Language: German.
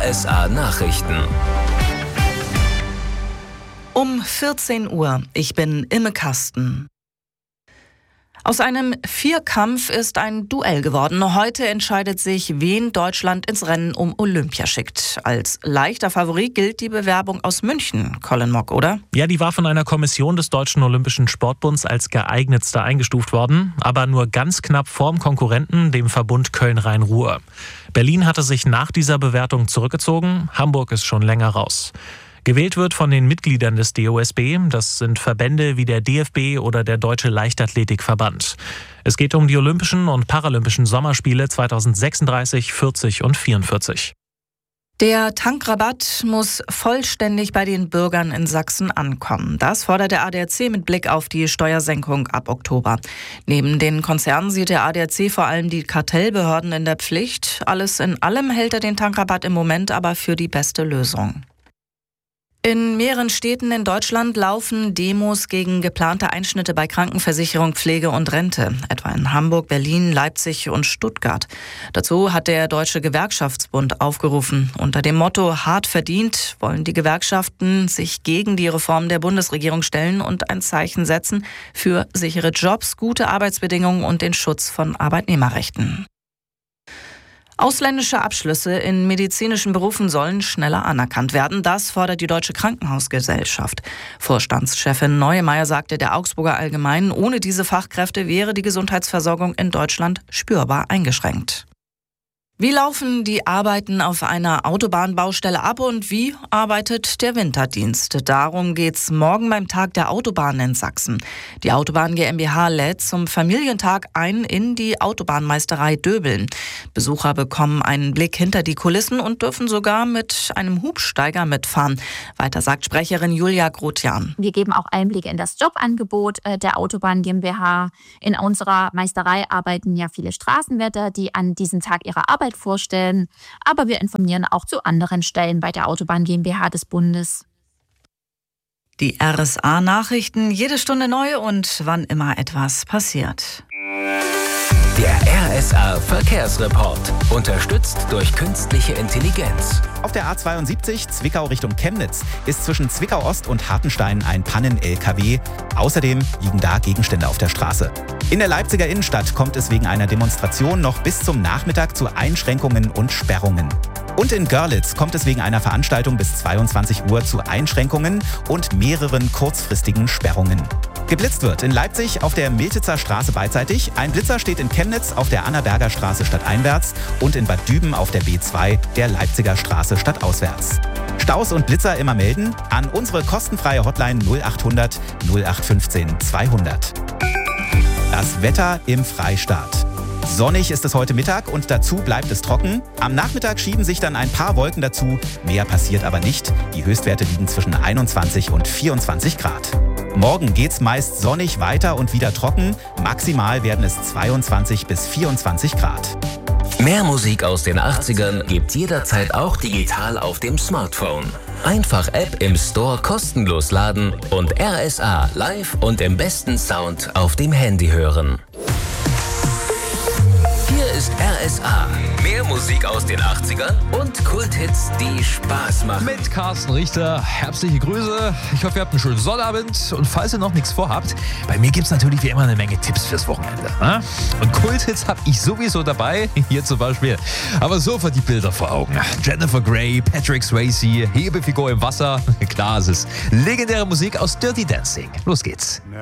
RSA Nachrichten. Um 14 Uhr. Ich bin Imme Kasten. Aus einem Vierkampf ist ein Duell geworden. Heute entscheidet sich, wen Deutschland ins Rennen um Olympia schickt. Als leichter Favorit gilt die Bewerbung aus München. Colin Mock, oder? Ja, die war von einer Kommission des Deutschen Olympischen Sportbunds als geeignetste eingestuft worden, aber nur ganz knapp vorm Konkurrenten, dem Verbund Köln-Rhein-Ruhr. Berlin hatte sich nach dieser Bewertung zurückgezogen, Hamburg ist schon länger raus. Gewählt wird von den Mitgliedern des DOSB, das sind Verbände wie der DFB oder der Deutsche Leichtathletikverband. Es geht um die Olympischen und Paralympischen Sommerspiele 2036, 40 und 44. Der Tankrabatt muss vollständig bei den Bürgern in Sachsen ankommen. Das fordert der ADAC mit Blick auf die Steuersenkung ab Oktober. Neben den Konzernen sieht der ADAC vor allem die Kartellbehörden in der Pflicht. Alles in allem hält er den Tankrabatt im Moment aber für die beste Lösung. In mehreren Städten in Deutschland laufen Demos gegen geplante Einschnitte bei Krankenversicherung, Pflege und Rente, etwa in Hamburg, Berlin, Leipzig und Stuttgart. Dazu hat der Deutsche Gewerkschaftsbund aufgerufen. Unter dem Motto „Hart verdient" wollen die Gewerkschaften sich gegen die Reform der Bundesregierung stellen und ein Zeichen setzen für sichere Jobs, gute Arbeitsbedingungen und den Schutz von Arbeitnehmerrechten. Ausländische Abschlüsse in medizinischen Berufen sollen schneller anerkannt werden. Das fordert die Deutsche Krankenhausgesellschaft. Vorstandschefin Neumeyer sagte der Augsburger Allgemeinen, ohne diese Fachkräfte wäre die Gesundheitsversorgung in Deutschland spürbar eingeschränkt. Wie laufen die Arbeiten auf einer Autobahnbaustelle ab und wie arbeitet der Winterdienst? Darum geht's morgen beim Tag der Autobahn in Sachsen. Die Autobahn GmbH lädt zum Familientag ein in die Autobahnmeisterei Döbeln. Besucher bekommen einen Blick hinter die Kulissen und dürfen sogar mit einem Hubsteiger mitfahren. Weiter sagt Sprecherin Julia Grotjan. Wir geben auch Einblicke in das Jobangebot der Autobahn GmbH. In unserer Meisterei arbeiten ja viele Straßenwärter, die an diesem Tag ihre Arbeit vorstellen, aber wir informieren auch zu anderen Stellen bei der Autobahn GmbH des Bundes. Die RSA-Nachrichten, jede Stunde neu und wann immer etwas passiert. Der RSA-Verkehrsreport, unterstützt durch künstliche Intelligenz. Auf der A72 Zwickau Richtung Chemnitz ist zwischen Zwickau-Ost und Hartenstein ein Pannen-LKW. Außerdem liegen da Gegenstände auf der Straße. In der Leipziger Innenstadt kommt es wegen einer Demonstration noch bis zum Nachmittag zu Einschränkungen und Sperrungen. Und in Görlitz kommt es wegen einer Veranstaltung bis 22 Uhr zu Einschränkungen und mehreren kurzfristigen Sperrungen. Geblitzt wird in Leipzig auf der Miltitzer Straße beidseitig. Ein Blitzer steht in Chemnitz auf der Annaberger Straße stadteinwärts und in Bad Düben auf der B2 der Leipziger Straße stadtauswärts. Staus und Blitzer immer melden an unsere kostenfreie Hotline 0800 0815 200. Das Wetter im Freistaat. Sonnig ist es heute Mittag und dazu bleibt es trocken. Am Nachmittag schieben sich dann ein paar Wolken dazu. Mehr passiert aber nicht. Die Höchstwerte liegen zwischen 21 und 24 Grad. Morgen geht's meist sonnig weiter und wieder trocken. Maximal werden es 22 bis 24 Grad. Mehr Musik aus den 80ern gibt's jederzeit auch digital auf dem Smartphone. Einfach App im Store kostenlos laden und RSA live und im besten Sound auf dem Handy hören. Hier ist RSA. Mehr Musik aus den 80ern und Kulthits, die Spaß machen. Mit Carsten Richter. Herzliche Grüße. Ich hoffe, ihr habt einen schönen Sonnabend. Und falls ihr noch nichts vorhabt, bei mir gibt es natürlich wie immer eine Menge Tipps fürs Wochenende. Ne? Und Kulthits habe ich sowieso dabei. Hier zum Beispiel. Aber sofort die Bilder vor Augen. Jennifer Grey, Patrick Swayze, Hebefigur im Wasser. Klar, es ist legendäre Musik aus Dirty Dancing. Los geht's.